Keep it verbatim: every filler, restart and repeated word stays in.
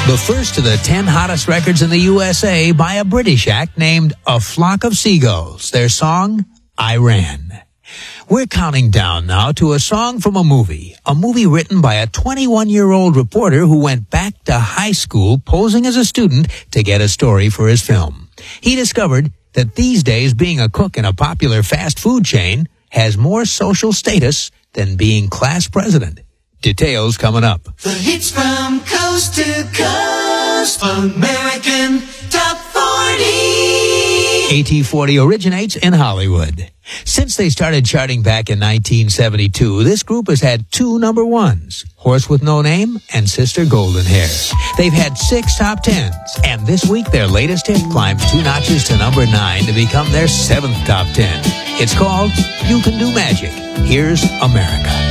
The first of the ten hottest records in the U S A by a British act named A Flock of Seagulls. Their song, I Ran. We're counting down now to a song from a movie, a movie written by a twenty-one-year-old reporter who went back to high school posing as a student to get a story for his film. He discovered that these days being a cook in a popular fast food chain has more social status than being class president. Details coming up. The hits from coast to coast, American Top forty. A T forty originates in Hollywood. Since they started charting back in nineteen seventy-two, this group has had two number ones, Horse with No Name and Sister Golden Hair. They've had six top tens, and this week their latest hit climbed two notches to number nine to become their seventh top ten. It's called You Can Do Magic. Here's America.